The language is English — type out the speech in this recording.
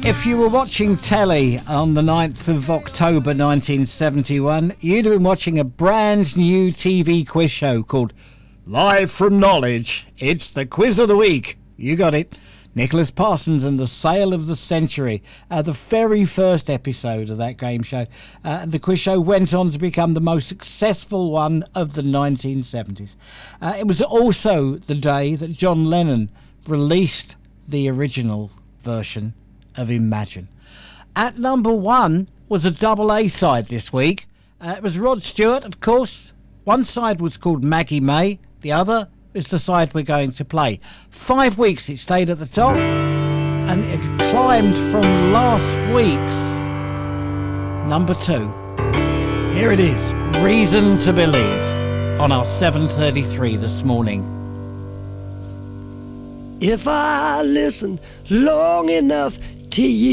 If you were watching telly on the 9th of October 1971, you'd have been watching a brand new TV quiz show called Live from Knowledge. It's the quiz of the week. You got it. Nicholas Parsons and the Sale of the Century, the very first episode of that game show. The quiz show went on to become the most successful one of the 1970s. It was also the day that John Lennon released the original version of Imagine. At number one was a double A side this week. It was Rod Stewart, of course. One side was called Maggie May, the other is the side we're going to play. 5 weeks it stayed at the top, and it climbed from last week's number 2. Here it is, Reason to Believe, on our 7:33 this morning. If I listen long enough to you.